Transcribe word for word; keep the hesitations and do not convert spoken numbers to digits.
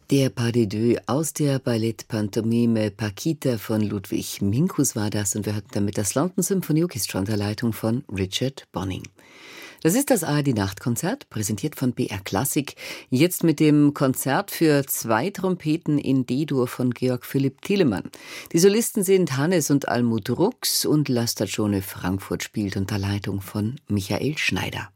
Der Pas de deux aus der Ballettpantomime Paquita von Ludwig Minkus war das, und wir hatten damit das London Symphony Orchestra unter Leitung von Richard Bonning. Das ist das A R D-Nachtkonzert, präsentiert von B R Klassik. Jetzt mit dem Konzert für zwei Trompeten in D-Dur von Georg Philipp Telemann. Die Solisten sind Hannes und Almut Rux, und La Stagione Frankfurt spielt unter Leitung von Michael Schneider.